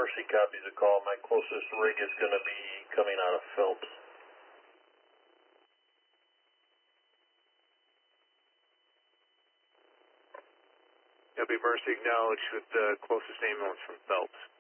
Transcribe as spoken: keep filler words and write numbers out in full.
Mercy copies the call. My closest rig is going to be coming out of Phelps. Copy Mercy, acknowledge with the closest ambulance from Phelps.